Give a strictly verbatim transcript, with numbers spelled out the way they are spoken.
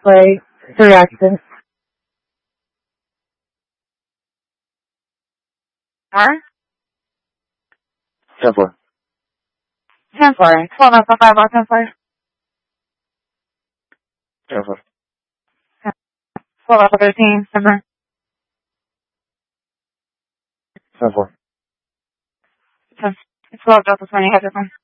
Play three accents. Huh? ten four. ten four. twelve alpha, five alpha, ten four. ten four. twelve alpha, thirteen, December. ten four. twelve Delta twenty, head